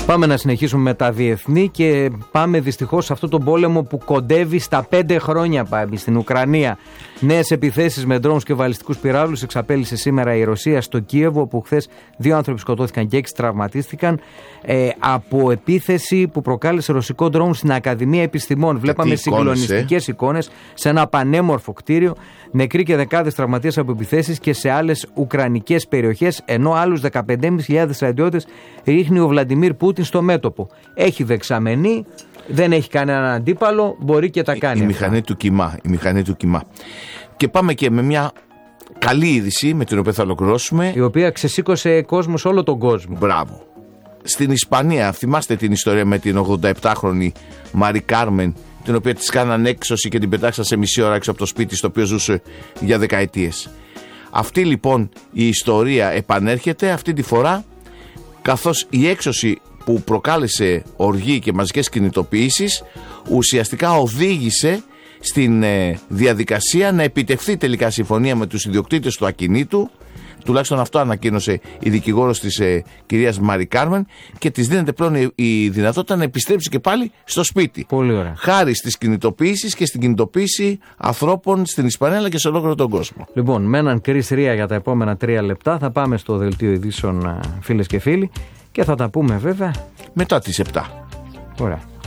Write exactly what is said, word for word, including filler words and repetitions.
Πάμε να συνεχίσουμε με τα διεθνή και πάμε δυστυχώς σε αυτό τον πόλεμο που κοντεύει στα πέντε χρόνια πάμε στην Ουκρανία. Νέες επιθέσεις με ντρόουνς και βαλιστικούς πυράλους εξαπέλυσε σήμερα η Ρωσία στο Κίεβο, όπου χθες δύο άνθρωποι σκοτώθηκαν και έξι τραυματίστηκαν ε, από επίθεση που προκάλεσε ρωσικό ντρόουν στην Ακαδημία Επιστημών. Βλέπαμε συγκλονιστικές εικόνες σε ένα πανέμορφο κτίριο, νεκροί και δεκάδες τραυματίες από επιθέσεις και σε άλλες ουκρανικές περιοχές, ενώ άλλους δεκαπέντε χιλιάδες πεντακόσιους στρατιώτες ρίχνει ο Βλαντιμίρ Πούτιν στο μέτωπο. Έχει δεξαμενή, δεν έχει κανέναν αντίπαλο, μπορεί και τα κάνει. Η, η μηχανή του κοιμά, η μηχανή του κοιμά. Και πάμε και με μια καλή είδηση με την οποία θα ολοκληρώσουμε. Η οποία ξεσήκωσε κόσμο σε όλο τον κόσμο. Μπράβο. Στην Ισπανία, θυμάστε την ιστορία με την ογδοεπτάχρονη Μαρί Κάρμεν, την οποία της κάναν έξωση και την πετάξαν σε μισή ώρα έξω από το σπίτι στο οποίο ζούσε για δεκαετίες. Αυτή λοιπόν η ιστορία επανέρχεται αυτή τη φορά, καθώς η έξωση που προκάλεσε οργή και μαζικές κινητοποιήσεις ουσιαστικά οδήγησε στην ε, διαδικασία να επιτευχθεί τελικά συμφωνία με τους ιδιοκτήτες του ακινήτου. Τουλάχιστον αυτό ανακοίνωσε η δικηγόρος της ε, κυρίας Μαρί Κάρμεν, και της δίνεται πλέον η, η δυνατότητα να επιστρέψει και πάλι στο σπίτι. Πολύ ωραία. Χάρη στις κινητοποιήσεις και στην κινητοποίηση ανθρώπων στην Ισπανία αλλά και σε ολόκληρο τον κόσμο. Λοιπόν, με έναν Chris Ria για τα επόμενα τρία λεπτά θα πάμε στο δελτίο ειδήσεων, φίλες και φίλοι, και θα τα πούμε βέβαια μετά τις επτά. Ωραία.